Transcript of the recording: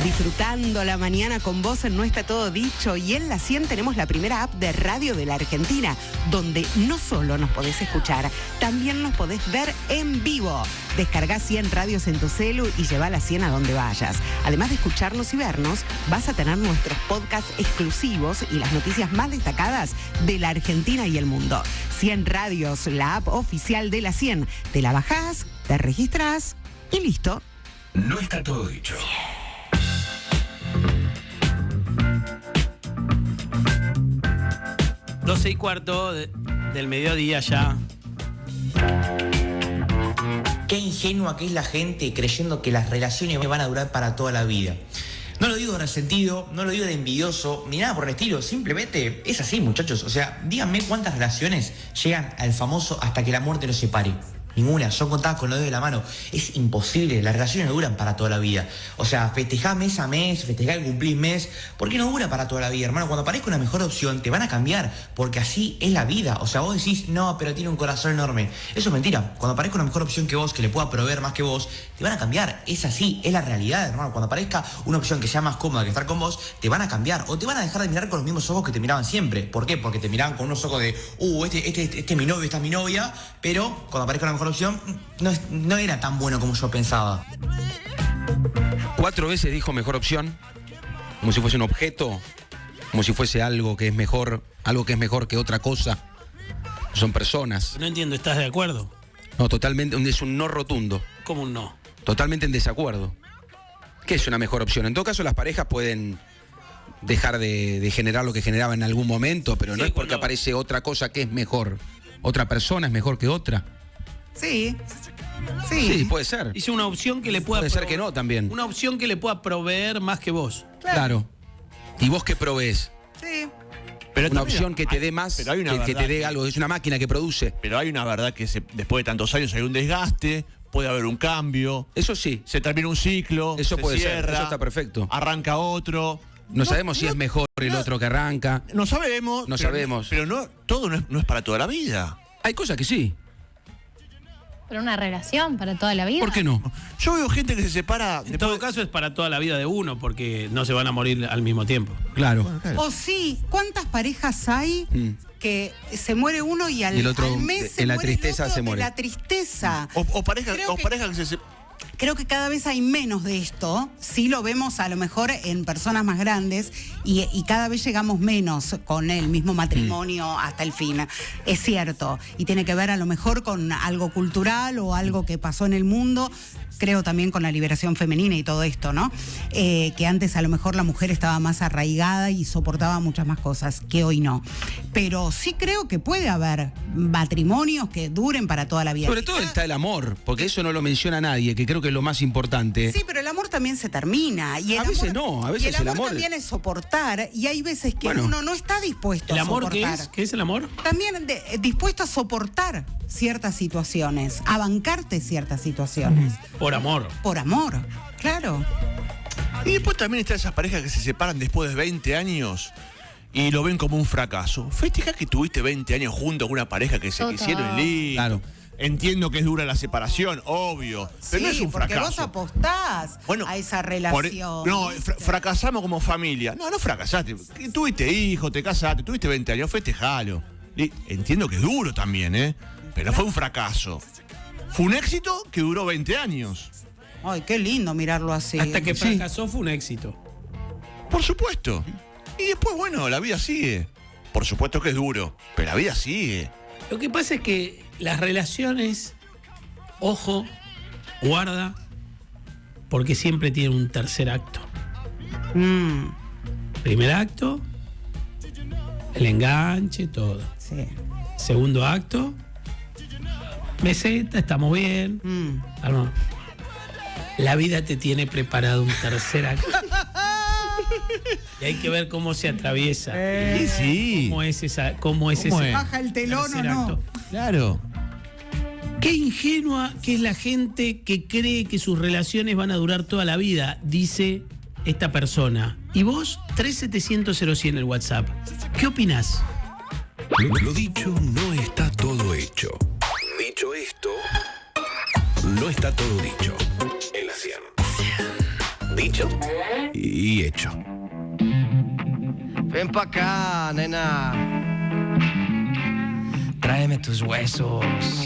Disfrutando la mañana con vos en No Está Todo Dicho, y en La 100 tenemos la primera app de radio de la Argentina, donde no solo nos podés escuchar, también nos podés ver en vivo. Descargá 100 radios en tu celu y lleva La 100 a donde vayas. Además de escucharnos y vernos, vas a tener nuestros podcasts exclusivos y las noticias más destacadas de la Argentina y el mundo. 100 radios, la app oficial de La 100. Te la bajás, te registrás y listo. No está todo dicho. 12:15 del mediodía ya. Qué ingenua que es la gente creyendo que las relaciones van a durar para toda la vida. No lo digo de resentido, no lo digo de envidioso, ni nada por el estilo. Simplemente es así, muchachos. O sea, díganme cuántas relaciones llegan al famoso hasta que la muerte los separe. Ninguna, son contadas con los dedos de la mano. Es imposible, las relaciones no duran para toda la vida. O sea, festejá mes a mes, festejá el cumplís mes. ¿Por qué no dura para toda la vida, hermano? Cuando aparezca una mejor opción, te van a cambiar, porque así es la vida. O sea, vos decís, no, pero tiene un corazón enorme. Eso es mentira. Cuando aparezca una mejor opción que vos, que le pueda proveer más que vos, te van a cambiar. Es así, es la realidad, hermano. Cuando aparezca una opción que sea más cómoda que estar con vos, te van a cambiar. O te van a dejar de mirar con los mismos ojos que te miraban siempre. ¿Por qué? Porque te miraban con unos ojos de, este es mi novio, esta es mi novia. Pero cuando aparezca una mejor opción, no era tan bueno como yo pensaba. 4 veces dijo mejor opción, como si fuese un objeto, como si fuese algo que es mejor que otra cosa. Son personas. No entiendo, ¿estás de acuerdo? No, totalmente, es un no rotundo. ¿Cómo un no? Totalmente en desacuerdo. ¿Qué es una mejor opción? En todo caso, las parejas pueden dejar de generar lo que generaba en algún momento, pero no es porque aparece otra cosa que es mejor. Otra persona es mejor que otra. Sí, puede ser. Dice una opción que le pueda... Puede ser que no también. Una opción que le pueda proveer más que vos. Claro. ¿Y vos qué provees? Sí. Pero una opción que te dé más, que te dé algo. Es una máquina que produce. Pero hay una verdad que después de tantos años hay un desgaste, puede haber un cambio. Eso sí. Se termina un ciclo, eso se puede cierra, ser, eso está perfecto. Arranca otro. No sabemos si es mejor el otro que arranca. No sabemos. No sabemos. Pero todo no es para toda la vida. Hay cosas que sí. Pero una relación para toda la vida. ¿Por qué no? Yo veo gente que se separa. En todo caso es para toda la vida de uno, porque no se van a morir al mismo tiempo. Claro. O sí, ¿cuántas parejas hay que se muere uno y al otro, mes se en la muere tristeza el otro se muere? De la tristeza. O parejas que se separan. Creo que cada vez hay menos de esto. Sí lo vemos a lo mejor en personas más grandes y cada vez llegamos menos con el mismo matrimonio hasta el fin. Es cierto. Y tiene que ver a lo mejor con algo cultural o algo que pasó en el mundo. Creo también con la liberación femenina y todo esto, ¿no? Que antes a lo mejor la mujer estaba más arraigada y soportaba muchas más cosas que hoy no. Pero sí creo que puede haber matrimonios que duren para toda la vida. Sobre todo está el amor, porque eso no lo menciona nadie, que creo que es lo más importante. Sí, pero el amor también se termina. Y a veces no, a veces el amor también es soportar, y hay veces que uno no está dispuesto a soportar. ¿El amor qué es? ¿Qué es el amor? También dispuesto a soportar ciertas situaciones, a bancarte ciertas situaciones. Por amor. Por amor, claro. Y después también están esas parejas que se separan después de 20 años y lo ven como un fracaso. Festeja que tuviste 20 años junto con una pareja que se quisieron lindo. Claro. Entiendo que es dura la separación, obvio, pero no es un fracaso. Porque vos apostás a esa relación. Fracasamos como familia. No fracasaste. Tuviste hijos, te casaste, tuviste 20 años, festejalo. Entiendo que es duro también, pero fue un fracaso. Fue un éxito que duró 20 años. Ay, qué lindo mirarlo así. Hasta que fracasó fue un éxito. Por supuesto. Y después, bueno, la vida sigue. Por supuesto que es duro, pero la vida sigue. Lo que pasa es que las relaciones, ojo, guarda, porque siempre tienen un tercer acto. Primer acto, el enganche, todo. Sí. Segundo acto, meseta, estamos bien. La vida te tiene preparado un tercer acto. Y hay que ver cómo se atraviesa. Sí. ¿Cómo es ese? ¿Baja el telón o no? Acto. Claro. Qué ingenua que es la gente que cree que sus relaciones van a durar toda la vida, dice esta persona. Y vos, 370-0100 en el WhatsApp. ¿Qué opinás? Lo dicho no está todo hecho. Dicho esto, no está todo dicho. En La 100. Dicho y hecho. Ven pa' acá, nena. Tráeme tus huesos.